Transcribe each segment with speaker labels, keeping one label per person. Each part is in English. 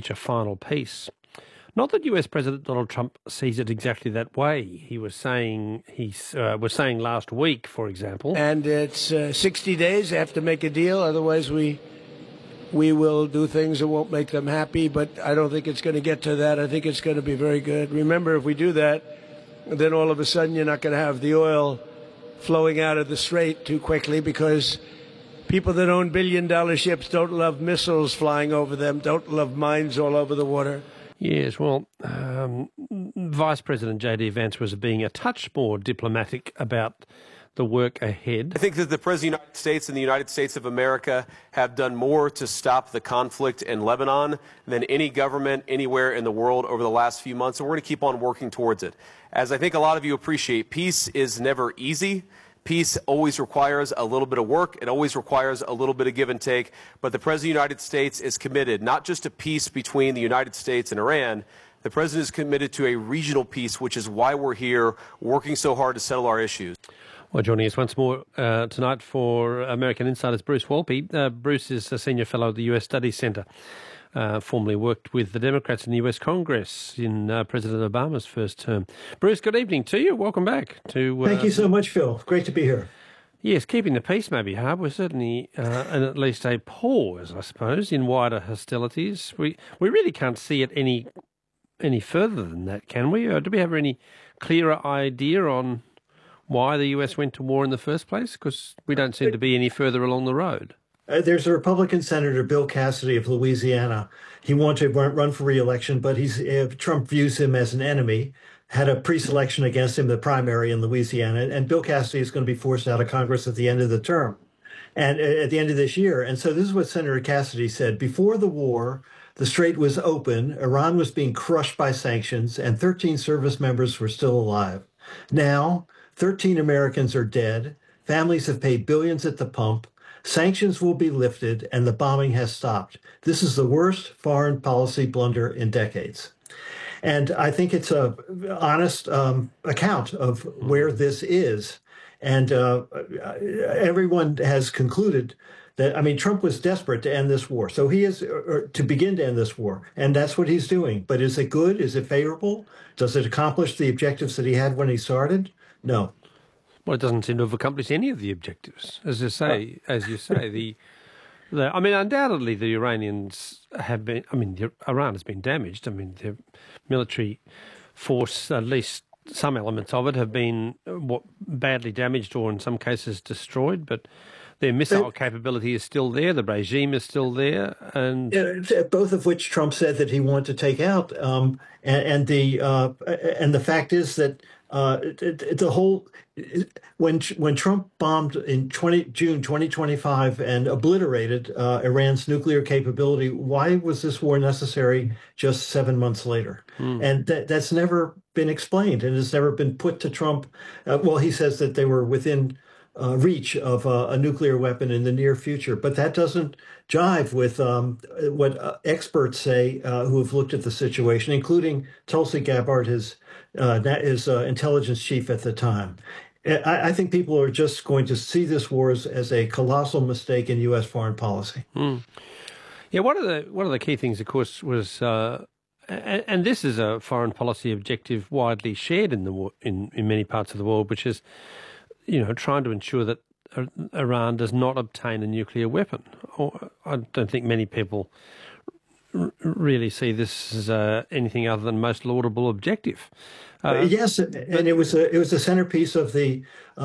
Speaker 1: reach a final peace. Not that US President Donald Trump sees it exactly that way. He was saying last week, for example.
Speaker 2: And it's 60 days. They have to make a deal. Otherwise, we will do things that won't make them happy. But I don't think it's going to get to that. I think it's going to be very good. Remember, if we do that, then all of a sudden you're not going to have the oil flowing out of the Strait too quickly, because people that own billion-dollar ships don't love missiles flying over them, don't love mines all over the water.
Speaker 1: Yes, well, Vice President J.D. Vance was being a touch more diplomatic about the work ahead.
Speaker 3: I think that the President of the United States and the United States of America have done more to stop the conflict in Lebanon than any government anywhere in the world over the last few months, and we're going to keep on working towards it. As I think a lot of you appreciate, peace is never easy. Peace always requires a little bit of work. It always requires a little bit of give and take. But the President of the United States is committed not just to peace between the United States and Iran. The President is committed to a regional peace, which is why we're here working so hard to settle our issues.
Speaker 1: Well, joining us once more tonight for American Insider's Bruce Wolpe. Bruce is a senior fellow at the US Studies Center. Formerly worked with the Democrats in the US Congress in President Obama's first term. Bruce, good evening to you. Welcome back to.
Speaker 4: Thank you so much, Phil. Great to be here.
Speaker 1: Yes, keeping the peace may be hard. We're certainly in at least a pause, I suppose, in wider hostilities. We really can't see it any further than that, can we? Or do we have any clearer idea on why the US went to war in the first place? Because we don't seem to be any further along the road.
Speaker 4: There's a Republican Senator, Bill Cassidy of Louisiana. He wanted to run for re-election, but Trump views him as an enemy, had a pre-selection against him, the primary in Louisiana, and Bill Cassidy is going to be forced out of Congress at the end of the term, and at the end of this year. And so this is what Senator Cassidy said. Before the war, the Strait was open, Iran was being crushed by sanctions, and 13 service members were still alive. Now, 13 Americans are dead, families have paid billions at the pump, sanctions will be lifted, and the bombing has stopped. This is the worst foreign policy blunder in decades. And I think it's an honest account of where this is. And everyone has concluded that, I mean, Trump was desperate to end this war. So he is, or to begin to end this war. And that's what he's doing. But is it good? Is it favorable? Does it accomplish the objectives that he had when he started? No.
Speaker 1: Well, it doesn't seem to have accomplished any of the objectives. As you say, I mean, undoubtedly the Iranians have been, Iran has been damaged. I mean, their military force, at least some elements of it, have been badly damaged or in some cases destroyed, but their missile capability is still there, the regime is still there, and
Speaker 4: both of which Trump said that he wanted to take out. And the fact is that the whole when Trump bombed in June 2025 and obliterated Iran's nuclear capability, why was this war necessary just 7 months later? And that's never been explained, and it's never been put to Trump. Well, he says that they were within reach of a nuclear weapon in the near future, but that doesn't jive with what experts say who have looked at the situation, including Tulsi Gabbard, his intelligence chief at the time. I think people are just going to see this war as a colossal mistake in U.S. foreign policy.
Speaker 1: Yeah, one of the key things, of course, was, and this is a foreign policy objective widely shared in many parts of the world, which is, trying to ensure that Iran does not obtain a nuclear weapon. I don't think many people really see this as anything other than most laudable objective.
Speaker 4: Yes, and it was a centerpiece of the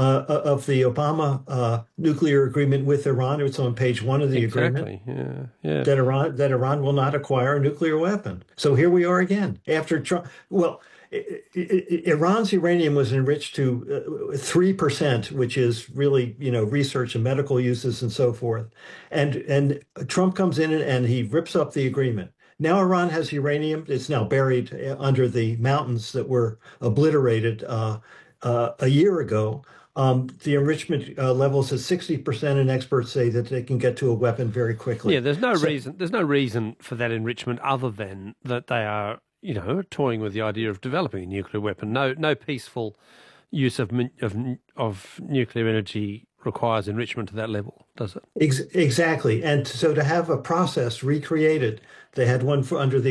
Speaker 4: Obama nuclear agreement with Iran. It was on page 1 of the agreement.
Speaker 1: Yeah.
Speaker 4: That Iran will not acquire a nuclear weapon. So here we are again after Trump. Well, Iran's uranium was enriched to 3%, which is really, research and medical uses and so forth. And Trump comes in and he rips up the agreement. Now Iran has uranium. It's now buried under the mountains that were obliterated a year ago. The enrichment levels at 60%, and experts say that they can get to a weapon very quickly.
Speaker 1: Yeah, there's no reason for that enrichment other than that they are, toying with the idea of developing a nuclear weapon. No peaceful use of nuclear energy requires enrichment to that level, does it?
Speaker 4: Exactly. And so to have a process recreated, they had one under the